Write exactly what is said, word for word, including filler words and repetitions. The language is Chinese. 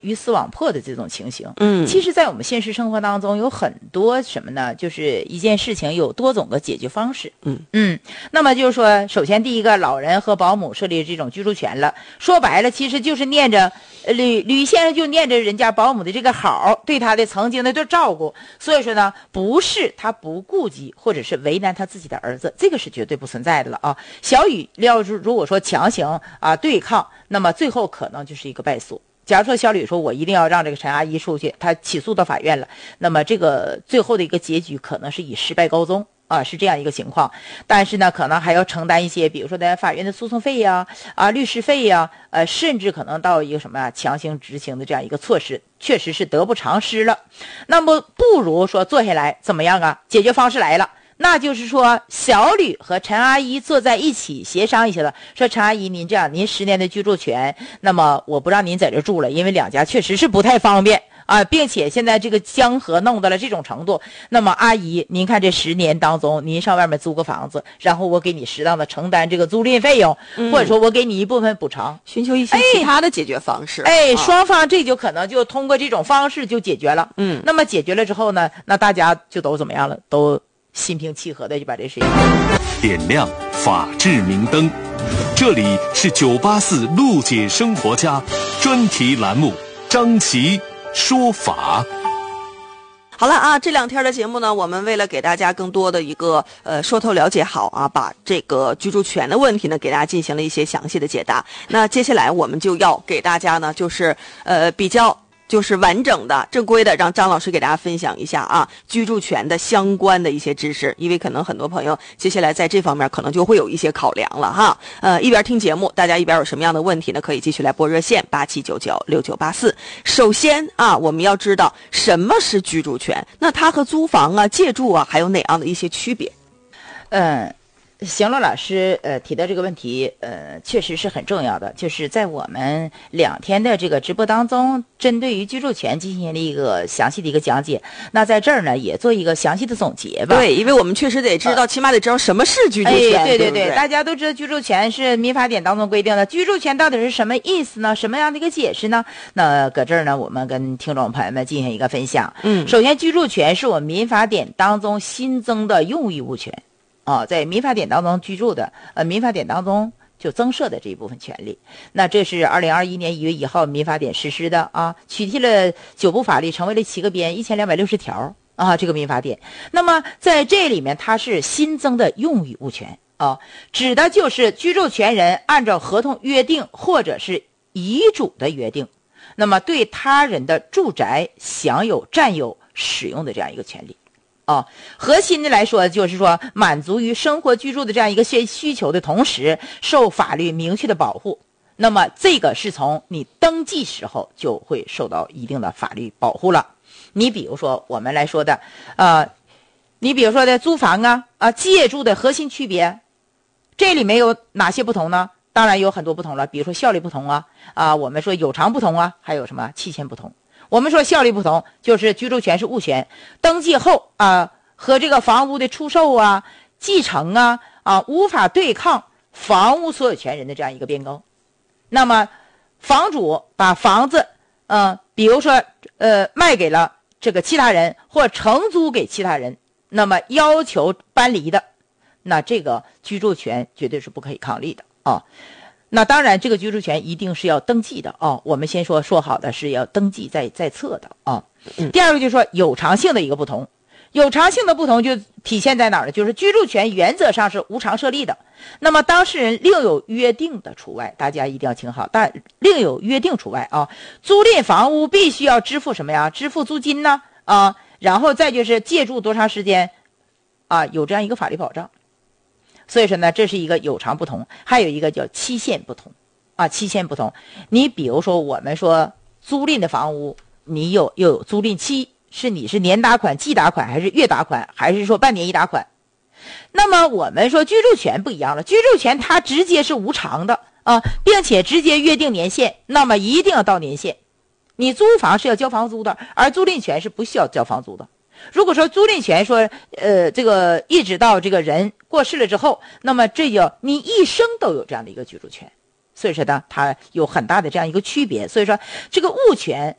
鱼死网破的这种情形。 嗯， 其实在我们现实生活当中有很多什么呢，就是一件事情有多种的解决方式。 嗯嗯，那么就是说，首先第一个，老人和保姆设立这种居住权了，说白了其实就是念着呃吕吕先生就念着人家保姆的这个好，对他的曾经的照顾，所以说呢，不是他不顾及或者是为难他自己的儿子，这个是绝对不存在的了啊。小雨要是如果说强行啊对抗，那么最后可能就是一个败诉。假如说小吕说我一定要让这个陈阿姨出去，他起诉到法院了，那么这个最后的一个结局可能是以失败告终啊，是这样一个情况。但是呢，可能还要承担一些，比如说在法院的诉讼费呀、啊律师费呀、呃，甚至可能到一个什么呀、啊、强行执行的这样一个措施，确实是得不偿失了。那么不如说坐下来怎么样啊？解决方式来了。那就是说，小吕和陈阿姨坐在一起协商一下了，说陈阿姨，您这样，您十年的居住权，那么我不让您在这住了，因为两家确实是不太方便啊，并且现在这个江河弄到了这种程度，那么阿姨，您看这十年当中，您上外面租个房子，然后我给你适当的承担这个租赁费用，嗯、或者说我给你一部分补偿， 寻求一些其他的解决方式。 哎，哎双方这就可能就通过这种方式就解决了。嗯，那么解决了之后呢，那大家就都怎么样了？都心平气和的就把这事情点亮法治明灯。这里是九八四路解生活家专题栏目，张琪说法。 好了啊，这两天的节目呢，我们为了给大家更多的一个呃说透了解好啊，把这个居住权的问题呢给大家进行了一些详细的解答。那接下来我们就要给大家呢就是呃比较就是完整的正规的让张老师给大家分享一下啊居住权的相关的一些知识，因为可能很多朋友接下来在这方面可能就会有一些考量了哈。呃一边听节目，大家一边有什么样的问题呢，可以继续来拨热线八七九九六九八四。首先啊我们要知道什么是居住权，那它和租房啊借住啊还有哪样的一些区别？ 嗯邢乐老师呃提到这个问题呃确实是很重要的，就是在我们两天的这个直播当中，针对于居住权进行了一个详细的一个讲解。那在这儿呢也做一个详细的总结吧。 对，因为我们确实得知道、呃、起码得知道什么是居住权。 哎、对对对, 对，大家都知道居住权是民法典当中规定的，居住权到底是什么意思呢？什么样的一个解释呢？那搁这儿呢我们跟听众朋友们进行一个分享。嗯，首先居住权是我们民法典当中新增的用益物权啊，在民法典当中居住的，呃，民法典当中就增设的这一部分权利。那这是二零二一年一月一号民法典实施的啊，取缔了九部法律，成为了七个编，一千两百六十条啊，这个民法典。那么在这里面，它是新增的用益物权啊，指的就是居住权人按照合同约定或者是遗嘱的约定，那么对他人的住宅享有占有使用的这样一个权利。啊，核心的来说就是说满足于生活居住的这样一个需需求的同时受法律明确的保护，那么这个是从你登记时候就会受到一定的法律保护了。你比如说我们来说的呃，你比如说的租房啊啊借住的核心区别，这里面有哪些不同呢？当然有很多不同了，比如说效力不同啊啊，我们说有偿不同啊，还有什么期限不同。我们说效力不同，就是居住权是物权，登记后啊和这个房屋的出售啊、继承啊啊无法对抗房屋所有权人的这样一个变更。那么房主把房子嗯、呃，比如说呃卖给了这个其他人或承租给其他人，那么要求搬离的，那这个居住权绝对是不可以抗力的啊。那当然这个居住权一定是要登记的啊，我们先说说好的是要登记在在册的啊。第二个就是说有偿性的一个不同，有偿性的不同就体现在哪儿呢？就是居住权原则上是无偿设立的，那么当事人另有约定的除外，大家一定要听好，但另有约定除外啊。租赁房屋必须要支付什么呀？支付租金呢啊，然后再就是借住多长时间啊，有这样一个法律保障。所以说呢，这是一个有偿不同，还有一个叫期限不同啊，期限不同。你比如说我们说租赁的房屋，你有又有租赁期，是你是年打款、季打款，还是月打款，还是说半年一打款？那么我们说居住权不一样了，居住权它直接是无偿的啊，并且直接约定年限，那么一定要到年限。你租房是要交房租的，而租赁权是不需要交房租的。如果说租赁权说呃这个一直到这个人过世了之后，那么这就你一生都有这样的一个居住权。 所以说呢，它有很大的这样一个区别。所以说，这个物权